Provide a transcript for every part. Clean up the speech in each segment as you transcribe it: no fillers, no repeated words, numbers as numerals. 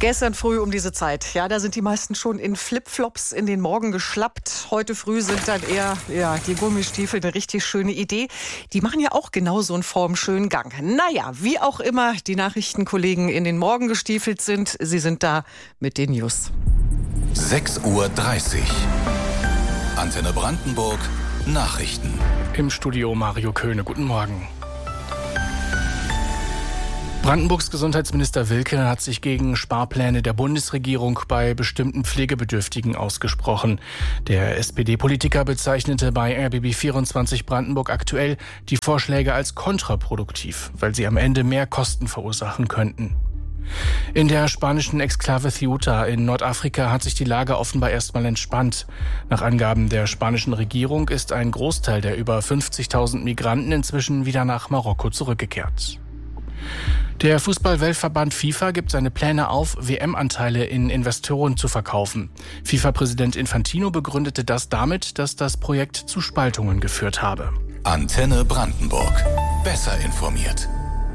Gestern früh um diese Zeit, ja, da sind die meisten schon in Flipflops in den Morgen geschlappt. Heute früh sind dann eher die Gummistiefel eine richtig schöne Idee. Die machen ja auch genauso einen formschönen Gang. Naja, wie auch immer die Nachrichtenkollegen in den Morgen gestiefelt sind, sie sind da mit den News. 6:30 Uhr. Antenne Brandenburg, Nachrichten. Im Studio Mario Köhne. Guten Morgen. Brandenburgs Gesundheitsminister Wilke hat sich gegen Sparpläne der Bundesregierung bei bestimmten Pflegebedürftigen ausgesprochen. Der SPD-Politiker bezeichnete bei RBB24 Brandenburg aktuell die Vorschläge als kontraproduktiv, weil sie am Ende mehr Kosten verursachen könnten. In der spanischen Exklave Ceuta in Nordafrika hat sich die Lage offenbar erstmal entspannt. Nach Angaben der spanischen Regierung ist ein Großteil der über 50.000 Migranten inzwischen wieder nach Marokko zurückgekehrt. Der Fußball-Weltverband FIFA gibt seine Pläne auf, WM-Anteile in Investoren zu verkaufen. FIFA-Präsident Infantino begründete das damit, dass das Projekt zu Spaltungen geführt habe. Antenne Brandenburg. Besser informiert.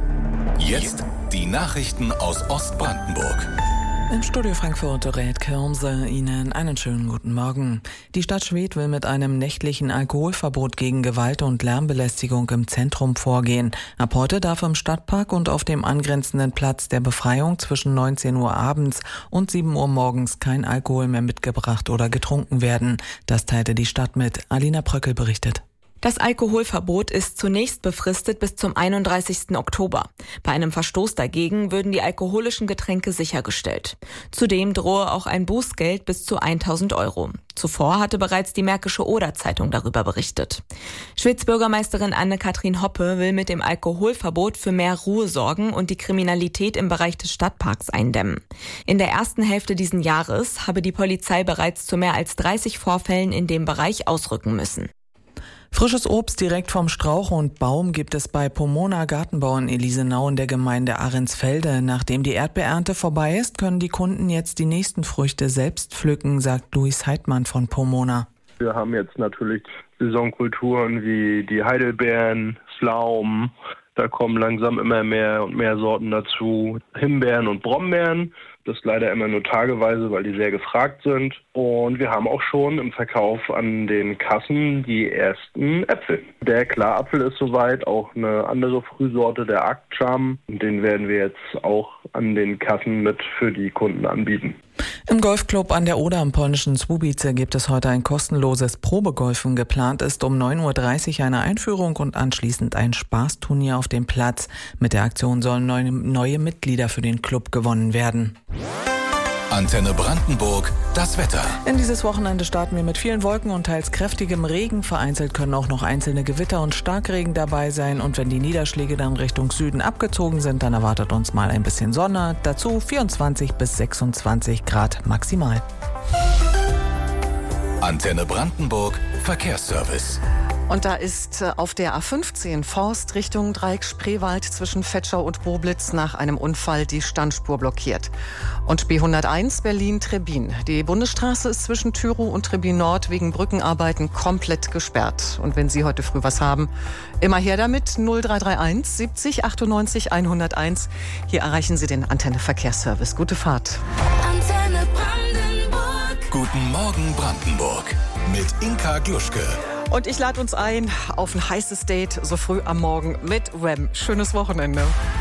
Jetzt die Nachrichten aus Ostbrandenburg. Im Studio Frankfurt rät Kirmse Ihnen einen schönen guten Morgen. Die Stadt Schwedt will mit einem nächtlichen Alkoholverbot gegen Gewalt und Lärmbelästigung im Zentrum vorgehen. Ab heute darf im Stadtpark und auf dem angrenzenden Platz der Befreiung zwischen 19 Uhr abends und 7 Uhr morgens kein Alkohol mehr mitgebracht oder getrunken werden. Das teilte die Stadt mit. Alina Pröckel berichtet. Das Alkoholverbot ist zunächst befristet bis zum 31. Oktober. Bei einem Verstoß dagegen würden die alkoholischen Getränke sichergestellt. Zudem drohe auch ein Bußgeld bis zu 1.000 €. Zuvor hatte bereits die Märkische Oder-Zeitung darüber berichtet. Schwedts Bürgermeisterin Anne-Kathrin Hoppe will mit dem Alkoholverbot für mehr Ruhe sorgen und die Kriminalität im Bereich des Stadtparks eindämmen. In der ersten Hälfte diesen Jahres habe die Polizei bereits zu mehr als 30 Vorfällen in dem Bereich ausrücken müssen. Frisches Obst direkt vom Strauch und Baum gibt es bei Pomona Gartenbau in Elisenau in der Gemeinde Ahrensfelde. Nachdem die Erdbeerernte vorbei ist, können die Kunden jetzt die nächsten Früchte selbst pflücken, sagt Luis Heidmann von Pomona. Wir haben jetzt natürlich Saisonkulturen wie die Heidelbeeren, Pflaumen. Da kommen langsam immer mehr und mehr Sorten dazu. Himbeeren und Brombeeren. Das leider immer nur tageweise, weil die sehr gefragt sind. Und wir haben auch schon im Verkauf an den Kassen die ersten Äpfel. Der Klarapfel ist soweit, auch eine andere Frühsorte, der Aktscham. Den werden wir jetzt auch an den Kassen mit für die Kunden anbieten. Im Golfclub an der Oder im polnischen Słubice gibt es heute ein kostenloses Probegolfen. Geplant ist um 9:30 Uhr eine Einführung und anschließend ein Spaßturnier auf dem Platz. Mit der Aktion sollen neue Mitglieder für den Club gewonnen werden. Antenne Brandenburg, das Wetter. In dieses Wochenende starten wir mit vielen Wolken und teils kräftigem Regen. Vereinzelt können auch noch einzelne Gewitter und Starkregen dabei sein. Und wenn die Niederschläge dann Richtung Süden abgezogen sind, dann erwartet uns mal ein bisschen Sonne. Dazu 24 bis 26 Grad maximal. Antenne Brandenburg, Verkehrsservice. Und da ist auf der A15 Forst Richtung Dreieck Spreewald zwischen Vetschau und Boblitz nach einem Unfall die Standspur blockiert. Und B101 Berlin-Trebbin. Die Bundesstraße ist zwischen Tyrow und Trebbin Nord wegen Brückenarbeiten komplett gesperrt. Und wenn Sie heute früh was haben, immer her damit 0331 70 98 101. Hier erreichen Sie den Antenne Verkehrsservice. Gute Fahrt. Antenne Brandenburg. Guten Morgen Brandenburg mit Inka Gluschke. Und ich lade uns ein auf ein heißes Date so früh am Morgen mit Wham. Schönes Wochenende.